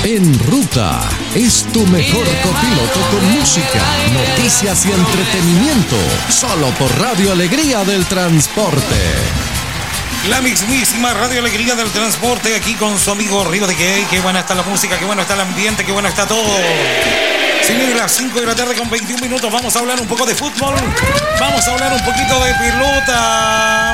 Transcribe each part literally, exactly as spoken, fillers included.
En Ruta es tu mejor copiloto con música, noticias y entretenimiento. Solo por Radio Alegría del Transporte. La mismísima Radio Alegría del Transporte, aquí con su amigo Río de Gay. Qué buena está la música, qué bueno está el ambiente, qué bueno está todo. Señores, las cinco de la tarde con veintiún minutos. Vamos a hablar un poco de fútbol. Vamos a hablar un poquito de pelota.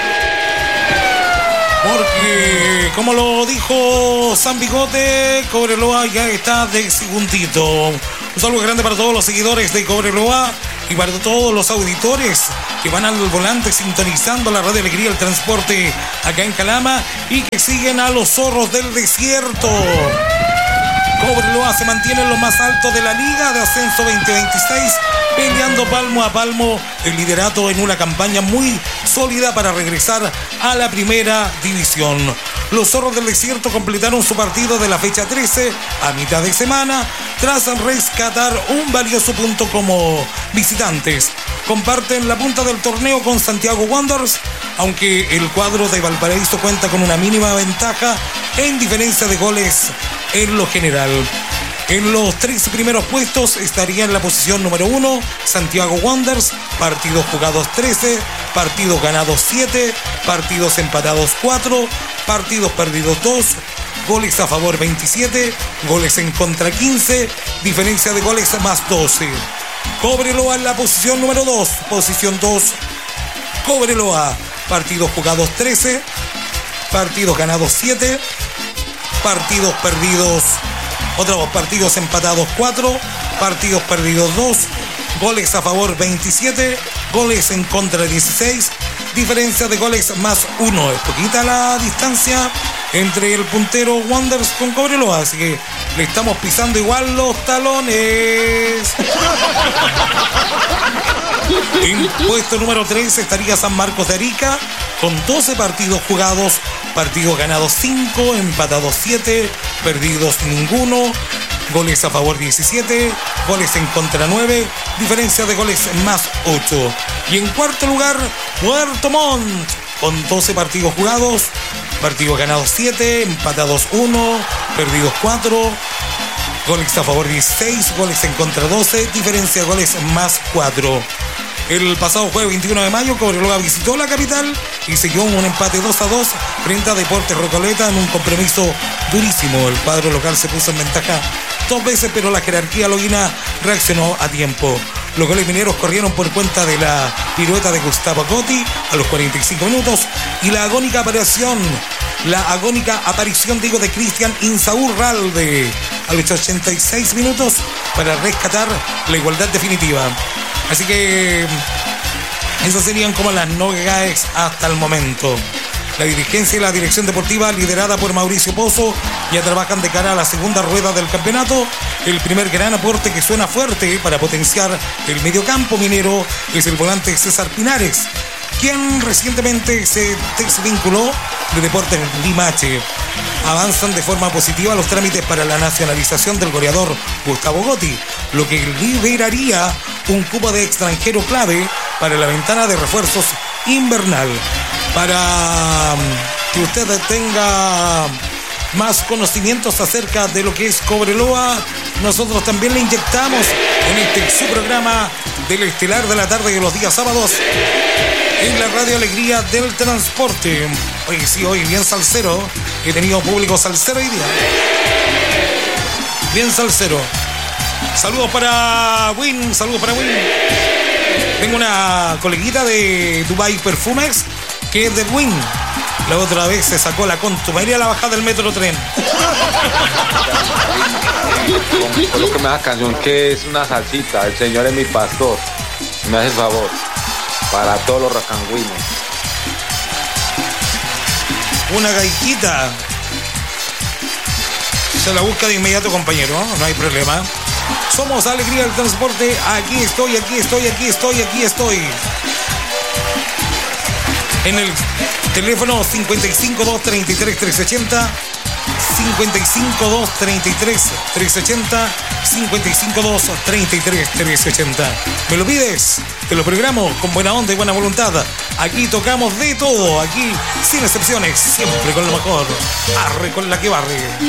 Porque, como lo dijo San Bigote, Cobreloa ya está de segundito. Un saludo grande para todos los seguidores de Cobreloa y para todos los auditores que van al volante sintonizando la Radio Alegría, el transporte acá en Calama, y que siguen a los zorros del desierto. Cobreloa se mantiene en lo más alto de la liga de ascenso veinte veintiséis, peleando palmo a palmo el liderato en una campaña muy sólida para regresar a la primera división. Los zorros del desierto completaron su partido de la fecha trece a mitad de semana tras rescatar un valioso punto como visitantes. Comparten la punta del torneo con Santiago Wanderers, aunque el cuadro de Valparaíso cuenta con una mínima ventaja en diferencia de goles en lo general. En los tres primeros puestos estaría en la posición número uno Santiago Wanderers, partidos jugados trece, partidos ganados siete, partidos empatados cuatro, partidos perdidos dos, goles a favor veintisiete, goles en contra quince, diferencia de goles más doce. Cobreloa en la posición número dos, posición dos, Cobreloa, partidos jugados trece, partidos ganados siete, partidos perdidos, otros partidos empatados cuatro, partidos perdidos dos, goles a favor veintisiete, goles en contra dieciséis, diferencia de goles más uno. Es poquita la distancia entre el puntero Wanderers con Cobreloa, así que le estamos pisando igual los talones. En puesto número tres estaría San Marcos de Arica con doce partidos jugados, partidos ganados cinco, empatados siete, perdidos ninguno, goles a favor diecisiete, goles en contra nueve, diferencia de goles más ocho. Y en cuarto lugar, Puerto Montt con doce partidos jugados, partidos ganados siete, empatados uno, perdidos cuatro, goles a favor dieciséis, goles en contra doce, diferencia de goles más cuatro. El pasado jueves veintiuno de mayo, Cobreloa visitó la capital y siguió un empate dos a dos frente a Deportes Recoleta en un compromiso durísimo. El cuadro local se puso en ventaja dos veces, pero la jerarquía loguina reaccionó a tiempo. Los goles mineros corrieron por cuenta de la pirueta de Gustavo Cotti a los cuarenta y cinco minutos y la agónica aparición, la agónica aparición digo de Cristian Insaurralde a los ochenta y seis minutos para rescatar la igualdad definitiva. Así que esas serían como las novedades hasta el momento. La dirigencia y la dirección deportiva, liderada por Mauricio Pozo, ya trabajan de cara a la segunda rueda del campeonato. El primer gran aporte que suena fuerte para potenciar el mediocampo minero es el volante César Pinares, quien recientemente se desvinculó de Deportes Limache. Avanzan de forma positiva los trámites para la nacionalización del goleador Gustavo Cotti, lo que liberaría un cupo de extranjero clave para la ventana de refuerzos invernal. Para que usted tenga más conocimientos acerca de lo que es Cobreloa, nosotros también le inyectamos en este su programa del estelar de la tarde de los días sábados en la Radio Alegría del Transporte. Hoy sí, hoy bien salsero. He tenido público salsero hoy día. Bien salsero. Saludos para Win, saludos para Win. Tengo una coleguita de Dubai Perfumes que es de Win. La otra vez se sacó la contumaría a la bajada del metro tren. Colóqueme esa canción que es una salsita. El Señor es mi pastor. Me hace el favor. Para todos los racangüinos. Una gaitita. Se la busca de inmediato, compañero. No, no hay problema. Somos Alegría del Transporte. Aquí estoy, aquí estoy, aquí estoy, aquí estoy. En el teléfono cincuenta y cinco, dos treinta y tres, trescientos ochenta. cincuenta y cinco, dos treinta y tres, trescientos ochenta. cincuenta y cinco, dos treinta y tres, trescientos ochenta. ¿Me lo pides? Te lo programo con buena onda y buena voluntad. Aquí tocamos de todo. Aquí, sin excepciones, siempre con lo mejor. Arre con la que barre.